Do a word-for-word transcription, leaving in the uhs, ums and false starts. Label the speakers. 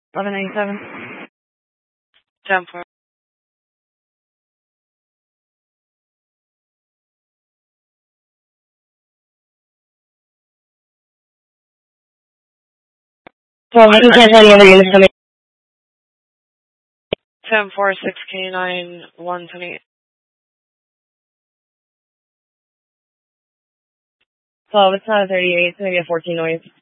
Speaker 1: eleven ninety-seven. ten four. Well, I can cancel any other units coming. ten four six K nine one twenty-eight. So it's not a thirty-eight, it's going to be a fourteen noise.